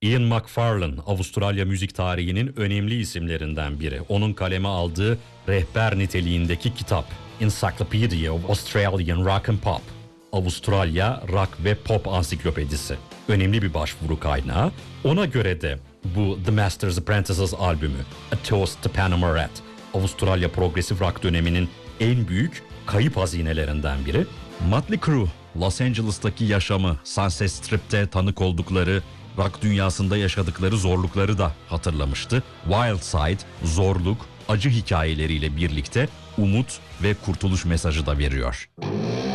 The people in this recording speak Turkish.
Ian McFarlane, Avustralya müzik tarihinin önemli isimlerinden biri. Onun kaleme aldığı rehber niteliğindeki kitap Encyclopedia of Australian Rock and Pop, Avustralya Rock ve Pop Ansiklopedisi. Önemli bir başvuru kaynağı. Ona göre de bu The Master's Apprentices albümü A Toast to Panama Rat, Avustralya progresif rock döneminin en büyük kayıp hazinelerinden biri. Mötley Crüe, Los Angeles'taki yaşamı, Sunset Strip'te tanık oldukları, rock dünyasında yaşadıkları zorlukları da hatırlamıştı. Wild Side, zorluk, acı hikayeleriyle birlikte umut ve kurtuluş mesajı da veriyor.